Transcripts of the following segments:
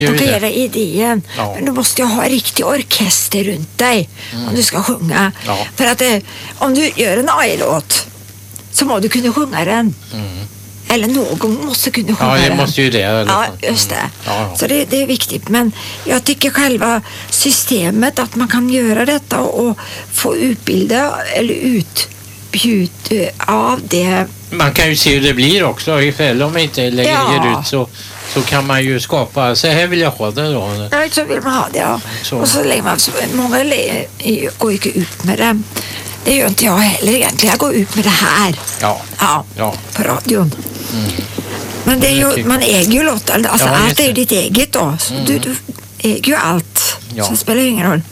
De kan ge dig idén. Ja. Men du måste ju ha en riktig orkester runt dig om du ska sjunga. Ja. För att om du gör en AI-låt så må du kunna sjunga den. Eller någon måste kunna sjunga den. Ja, det måste ju det. Ja, just det. Ja. Så det är viktigt. Men jag tycker själva systemet att man kan göra detta och få utbilda eller utbjuda av det. Man kan ju se hur det blir också. Ifall om man inte lägger ut så kan man ju skapa, så här vill jag ha det då. Ja, så vill man ha det, ja. Så. Och så lägger man, många går ju ut med det. Det gör inte jag heller egentligen. Jag går ut med det här. Ja. På radion. Men det är ju, man äger ju låtar. Alltså Ja, allt är ju ditt eget då. Så du äger ju allt. Ja. Så det spelar ingen roll.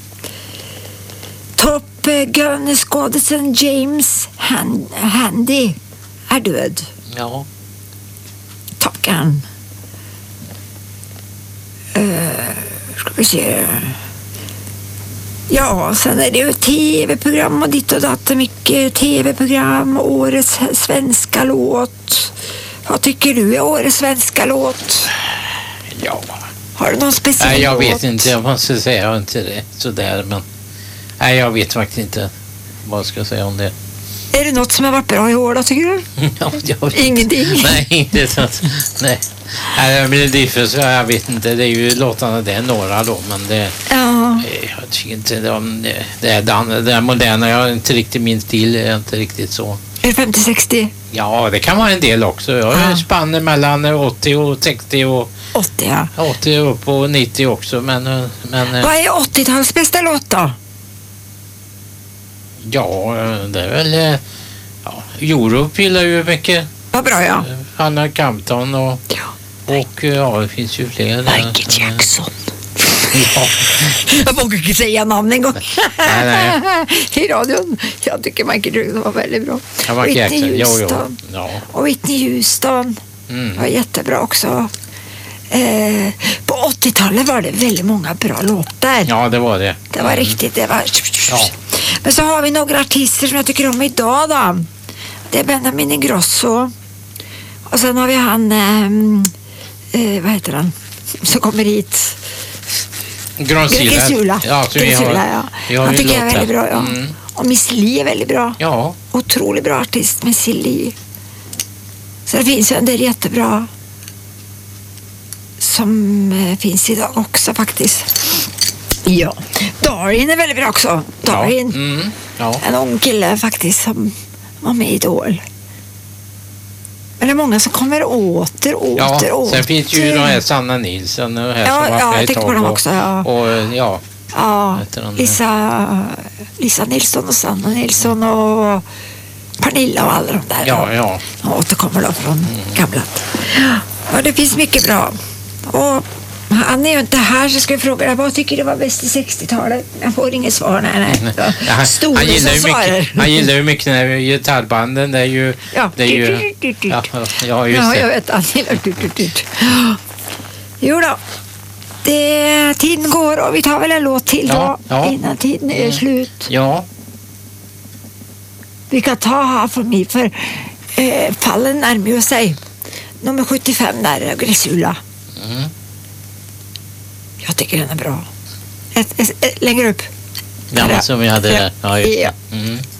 Top Gun-skådisen James Handy är död. Ja. Top Gun. Ska vi se. Ja, sen är det ju tv-program och ditt och datt. Mycket tv-program. Årets svenska låt. Vad tycker du är årets svenska låt? Ja. Har du någon speciell Nej, jag låt? vet inte. Jag måste säga inte det sådär, men nej, jag vet faktiskt inte vad jag ska säga om det. Är det något som har varit bra i år då, tycker du? Ja, jag vet. Ingenting? Nej, inte så. Nej. Nej, men det är för så jag vet inte. Det är ju låtarna, det är några då, men det... Ja. Jag tycker inte det är moderna. Jag har inte riktigt min stil, är inte riktigt så. Är det 50-60? Ja, det kan vara en del också. Jag har spann mellan 80 och 60 och 80, ja. 80 upp och 90 också, men Vad är 80-talets bästa låt då? ja, det är väl Europe gillar ju mycket. Vad bra, ja. Anna Campton och det finns ju fler. Michael Jackson. Ja. Jag vågar inte säga namn en gång. Nej. I radion. Jag tycker Michael Jackson var väldigt bra. Ja, Whitney Houston. Ja. Och Whitney Houston var jättebra också. På 80-talet var det väldigt många bra låtar. Ja, det var det. Det var riktigt, det var... Ja. Men så har vi några artister som jag tycker om idag då. Det är Benjamin Ingrosso. Och sen har vi han... vad heter han? Som kommer hit. Gresula. Ja, Han tycker jag är väldigt bra, ja. Och Miss Li är väldigt bra. Ja. Otroligt bra artist, Miss Li. Så det finns ju en del jättebra som finns idag också faktiskt. Ja. Darin är väldigt bra också. Darin. Ja. En ung kille faktiskt som var med i Idol. Men det är många som kommer åter. Sen finns ju de här Sanna Nilsson och här som var jag tänkte på dem också. Ja. Lisa Nilsson och Sanna Nilsson och Pernilla och alla de där. Ja. Och återkommer då från gamla. Ja, det finns mycket bra. Och han är ju inte här, så ska jag fråga dig, vad tycker du var bäst i 60-talet? Jag får inget svar, nej. Han gillar ju mycket när gitarrbanden, det är ju... Ja, det är ju, jag vet, han gillar Jo då, tiden går och vi tar väl en låt till då, innan tiden är slut. Ja. Vi kan ta här från mig, för fallen närmar sig. Nummer 75 där, Gresula. Jag tycker den är bra. Längre upp. Ja, som vi hade där. Ja, just det. Ja.